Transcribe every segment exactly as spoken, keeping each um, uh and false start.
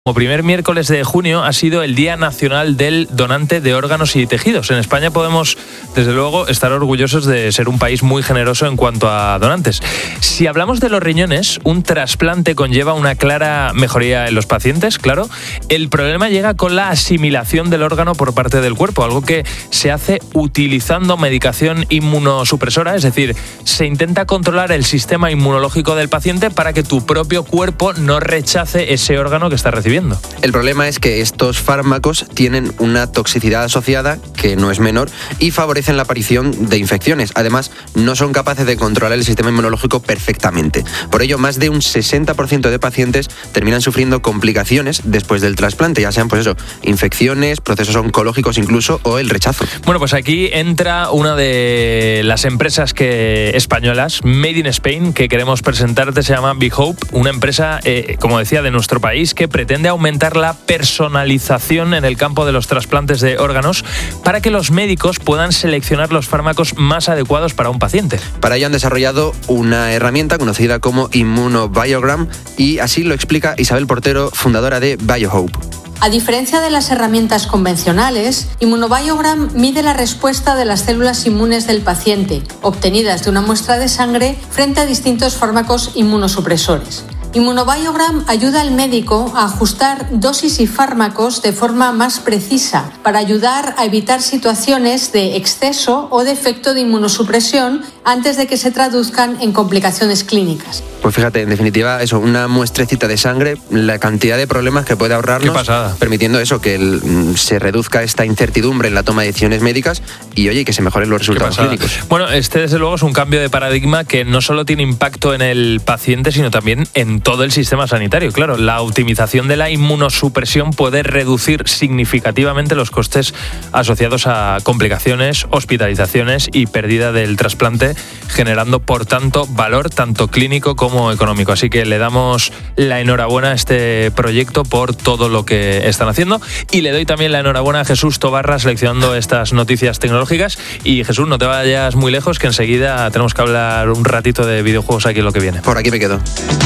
Como primer miércoles de junio ha sido el Día Nacional del Donante de Órganos y Tejidos. En España podemos, desde luego, estar orgullosos de ser un país muy generoso en cuanto a donantes. Si hablamos de los riñones, un trasplante conlleva una clara mejoría en los pacientes, claro. El problema llega con la asimilación del órgano por parte del cuerpo, algo que se hace utilizando medicación inmunosupresora, es decir, se intenta controlar el sistema inmunológico del paciente para que tu propio cuerpo no rechace ese órgano que está recibiendo. El problema es que estos fármacos tienen una toxicidad asociada que no es menor y favorecen la aparición de infecciones. Además, no son capaces de controlar el sistema inmunológico perfectamente. Por ello, más de un sesenta por ciento de pacientes terminan sufriendo complicaciones después del trasplante, ya sean pues eso, infecciones, procesos oncológicos incluso o el rechazo. Bueno, pues aquí entra una de las empresas que españolas, Made in Spain, que queremos presentarte, se llama BeHope, una empresa, eh, como decía, de nuestro país que pretende de aumentar la personalización en el campo de los trasplantes de órganos para que los médicos puedan seleccionar los fármacos más adecuados para un paciente. Para ello han desarrollado una herramienta conocida como ImmunoBiogram y así lo explica Isabel Portero, fundadora de BioHope. A diferencia de las herramientas convencionales, ImmunoBiogram mide la respuesta de las células inmunes del paciente, obtenidas de una muestra de sangre, frente a distintos fármacos inmunosupresores. ImmunoBiogram ayuda al médico a ajustar dosis y fármacos de forma más precisa para ayudar a evitar situaciones de exceso o de efecto de inmunosupresión antes de que se traduzcan en complicaciones clínicas. Pues fíjate, en definitiva, eso, una muestrecita de sangre, la cantidad de problemas que puede ahorrarnos. Qué pasada. Permitiendo eso, que el, se reduzca esta incertidumbre en la toma de decisiones médicas y, oye, que se mejoren los resultados clínicos. Bueno, este desde luego es un cambio de paradigma que no solo tiene impacto en el paciente, sino también en todo el sistema sanitario. Claro, la optimización de la inmunosupresión puede reducir significativamente los costes asociados a complicaciones, hospitalizaciones y pérdida del trasplante, generando, por tanto, valor tanto clínico como económico. Así que le damos la enhorabuena a este proyecto por todo lo que están haciendo y le doy también la enhorabuena a Jesús Tobarra seleccionando estas noticias tecnológicas. Y Jesús, no te vayas muy lejos, que enseguida tenemos que hablar un ratito de videojuegos aquí en Lo que viene. Por aquí me quedo.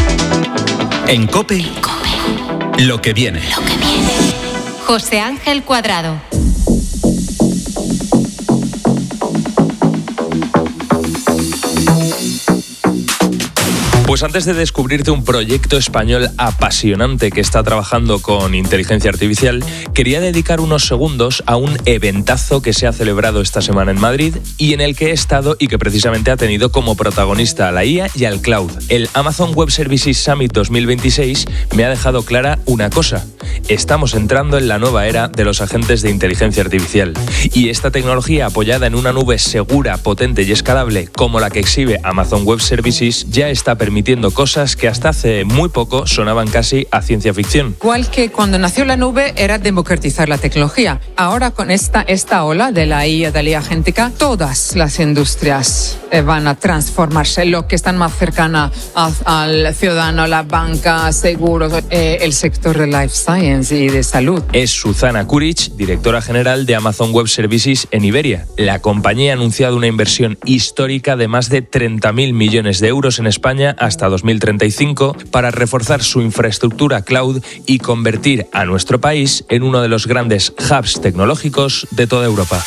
En COPE, COPE. Lo que viene. Lo que viene. José Ángel Cuadrado. Pues antes de descubrirte un proyecto español apasionante que está trabajando con inteligencia artificial, quería dedicar unos segundos a un eventazo que se ha celebrado esta semana en Madrid y en el que he estado y que precisamente ha tenido como protagonista a la I A y al cloud. El Amazon Web Services Summit dos mil veintiséis me ha dejado clara una cosa: estamos entrando en la nueva era de los agentes de inteligencia artificial. Y esta tecnología apoyada en una nube segura, potente y escalable como la que exhibe Amazon Web Services ya está permitiendo permitiendo cosas que hasta hace muy poco sonaban casi a ciencia ficción. Igual que cuando nació la nube era democratizar la tecnología. Ahora con esta, esta ola de la I A, de la I A agéntica, todas las industrias eh, van a transformarse. Lo que están más cercana a, al ciudadano, la banca, seguros, eh, el sector de life science y de salud. Es Susana Kuric, directora general de Amazon Web Services en Iberia. La compañía ha anunciado una inversión histórica de más de treinta mil millones de euros en España hasta dos mil treinta y cinco para reforzar su infraestructura cloud y convertir a nuestro país en uno de los grandes hubs tecnológicos de toda Europa.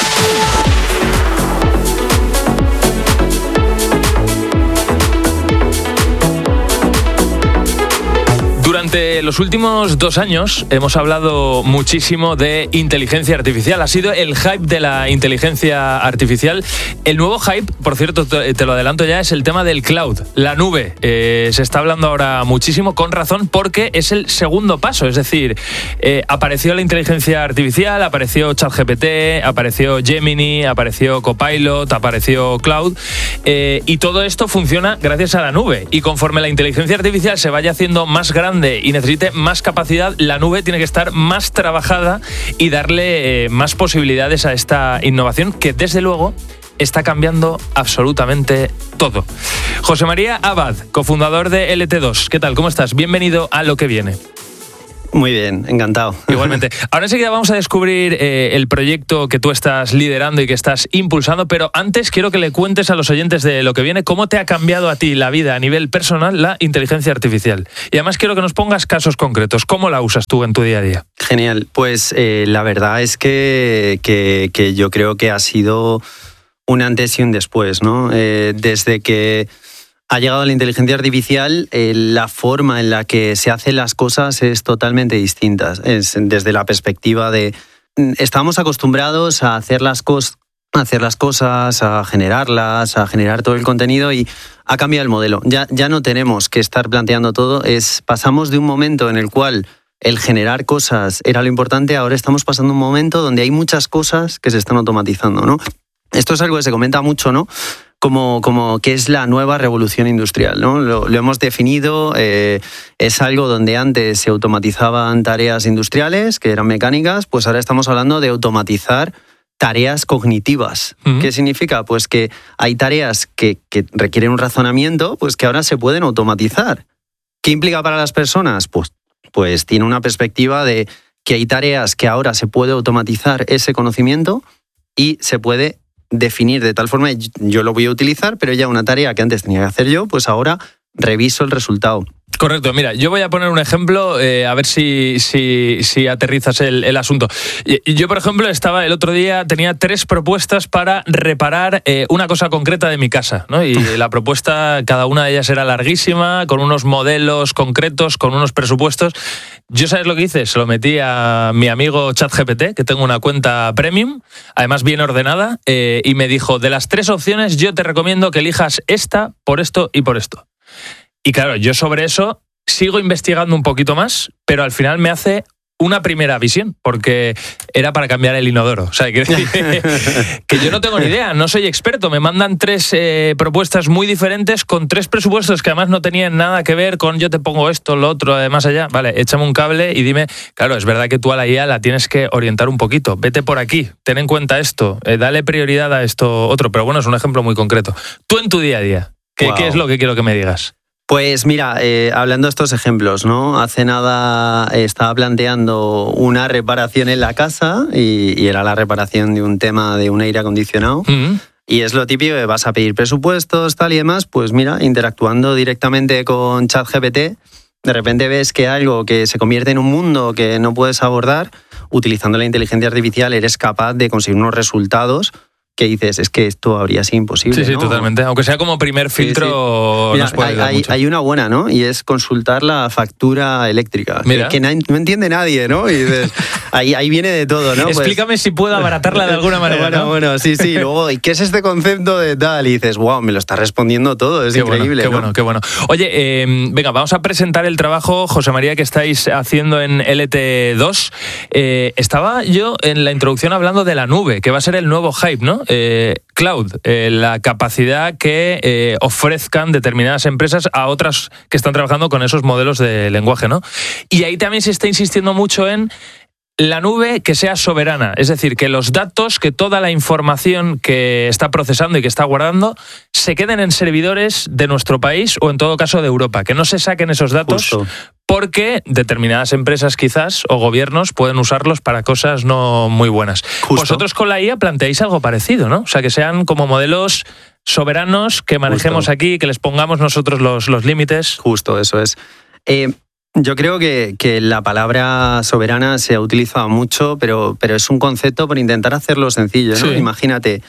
Durante los últimos dos años hemos hablado muchísimo de inteligencia artificial. Ha sido el hype de la inteligencia artificial. El nuevo hype, por cierto, te lo adelanto ya, es el tema del cloud, la nube. Eh, se está hablando ahora muchísimo, con razón, porque es el segundo paso. Es decir, eh, apareció la inteligencia artificial, apareció ChatGPT, apareció Gemini, apareció Copilot, apareció Cloud. Eh, y todo esto funciona gracias a la nube. Y conforme la inteligencia artificial se vaya haciendo más grande y necesite más capacidad, la nube tiene que estar más trabajada y darle eh, más posibilidades a esta innovación que, desde luego, está cambiando absolutamente todo. José María Abad, cofundador de L T dos. ¿Qué tal? ¿Cómo estás? Bienvenido a Lo que viene. Muy bien, encantado. Igualmente. Ahora enseguida vamos a descubrir eh, el proyecto que tú estás liderando y que estás impulsando, pero antes quiero que le cuentes a los oyentes de Lo que viene cómo te ha cambiado a ti la vida a nivel personal la inteligencia artificial. Y además quiero que nos pongas casos concretos. ¿Cómo la usas tú en tu día a día? Genial. Pues eh, la verdad es que, que, que yo creo que ha sido un antes y un después, ¿no? Eh, desde que ha llegado la inteligencia artificial, eh, la forma en la que se hacen las cosas es totalmente distinta. Es desde la perspectiva de... Estamos acostumbrados a hacer las, cos, a hacer las cosas, a generarlas, a generar todo el contenido y ha cambiado el modelo. Ya, ya no tenemos que estar planteando todo. Es, pasamos de un momento en el cual el generar cosas era lo importante, ahora estamos pasando un momento donde hay muchas cosas que se están automatizando, ¿no? Esto es algo que se comenta mucho, ¿no? Como, como que es la nueva revolución industrial, ¿no? Lo, lo hemos definido, eh, es algo donde antes se automatizaban tareas industriales, que eran mecánicas, pues ahora estamos hablando de automatizar tareas cognitivas. Uh-huh. ¿Qué significa? Pues que hay tareas que, que requieren un razonamiento, pues que ahora se pueden automatizar. ¿Qué implica para las personas? Pues, pues tiene una perspectiva de que hay tareas que ahora se puede automatizar ese conocimiento y se puede definir de tal forma, yo lo voy a utilizar, pero ya una tarea que antes tenía que hacer yo, pues ahora reviso el resultado. Correcto, mira, yo voy a poner un ejemplo, eh, a ver si, si, si aterrizas el, el asunto. Yo, por ejemplo, estaba el otro día, tenía tres propuestas para reparar eh, una cosa concreta de mi casa, ¿no? Y la propuesta, cada una de ellas era larguísima, con unos modelos concretos, con unos presupuestos. Yo, ¿sabes lo que hice? Se lo metí a mi amigo ChatGPT, que tengo una cuenta premium, además bien ordenada, eh, y me dijo, de las tres opciones, yo te recomiendo que elijas esta, por esto y por esto. Y claro, yo sobre eso sigo investigando un poquito más, pero al final me hace una primera visión, porque era para cambiar el inodoro. O sea, quiero decir que yo no tengo ni idea, no soy experto. Me mandan tres eh, propuestas muy diferentes con tres presupuestos que además no tenían nada que ver con yo te pongo esto, lo otro, además allá. Vale, échame un cable y dime, claro, es verdad que tú a la I A la tienes que orientar un poquito. Vete por aquí, ten en cuenta esto, eh, dale prioridad a esto otro. Pero bueno, es un ejemplo muy concreto. Tú en tu día a día, ¿qué, wow. ¿qué es lo que quiero que me digas? Pues mira, eh, hablando de estos ejemplos, ¿no? Hace nada estaba planteando una reparación en la casa y, y era la reparación de un tema de un aire acondicionado. Uh-huh. Y es lo típico que vas a pedir presupuestos, tal y demás. Pues mira, interactuando directamente con ChatGPT, de repente ves que algo que se convierte en un mundo que no puedes abordar, utilizando la inteligencia artificial eres capaz de conseguir unos resultados que dices, es que esto habría sido imposible. Sí, sí, ¿no? Totalmente. Aunque sea como primer filtro, sí, sí. Mira, nos puede ayudar hay, mucho. Hay una buena, ¿no? Y es consultar la factura eléctrica. Mira. Que, que no entiende nadie, ¿no? Y dices, ahí, ahí viene de todo, ¿no? Explícame pues, si puedo abaratarla de alguna manera, bueno, ¿no? Bueno, sí, sí. Luego, ¿y qué es este concepto de tal? Y dices, wow, me lo está respondiendo todo, es qué increíble. Bueno, qué ¿no? bueno, qué bueno. Oye, eh, venga, vamos a presentar el trabajo, José María, que estáis haciendo en L T dos. Eh, estaba yo en la introducción hablando de la nube, que va a ser el nuevo hype, ¿no? Eh, Cloud, eh, la capacidad que eh, ofrezcan determinadas empresas a otras que están trabajando con esos modelos de lenguaje, ¿no? Y ahí también se está insistiendo mucho en la nube que sea soberana, es decir, que los datos, que toda la información que está procesando y que está guardando se queden en servidores de nuestro país o en todo caso de Europa, que no se saquen esos datos. Justo. Porque determinadas empresas quizás o gobiernos pueden usarlos para cosas no muy buenas. Justo. Vosotros con la I A planteáis algo parecido, ¿no? O sea, que sean como modelos soberanos, que manejemos Justo. Aquí, que les pongamos nosotros los, los límites. Justo, eso es. Eh, yo creo que, que la palabra soberana se ha utilizado mucho, pero, pero es un concepto por intentar hacerlo sencillo, ¿no? Sí. Imagínate,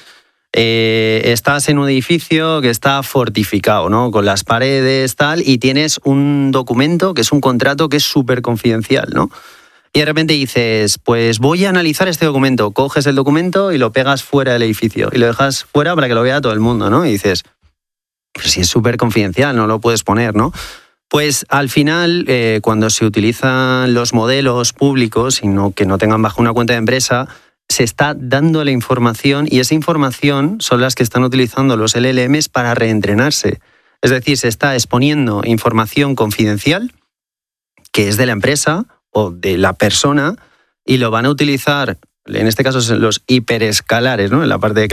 eh, estás en un edificio que está fortificado, ¿no? Con las paredes, tal, y tienes un documento que es un contrato que es súper confidencial, ¿no? Y de repente dices, pues voy a analizar este documento. Coges el documento y lo pegas fuera del edificio y lo dejas fuera para que lo vea todo el mundo, ¿no? Y dices, pues si es súper confidencial, no lo puedes poner, ¿no? Pues al final, eh, cuando se utilizan los modelos públicos y no, que no tengan bajo una cuenta de empresa, se está dando la información y esa información son las que están utilizando los L L Ms para reentrenarse. Es decir, se está exponiendo información confidencial que es de la empresa o de la persona y lo van a utilizar, en este caso los hiperescalares, ¿no? En la parte de